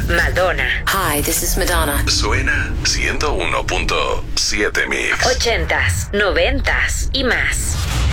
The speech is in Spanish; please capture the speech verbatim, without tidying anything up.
Madonna. Hi, this is Madonna. Suena ciento uno punto siete Mix. Ochentas, noventas y más.